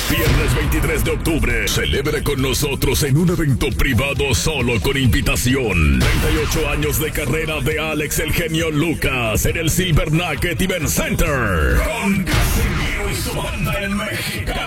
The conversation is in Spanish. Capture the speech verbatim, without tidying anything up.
Viernes veintitrés de octubre, celebre con nosotros en un evento privado solo con invitación. treinta y ocho años de carrera de Alex el genio Lucas en el Silver Nugget Event Center. Con Casimiro y su banda en México.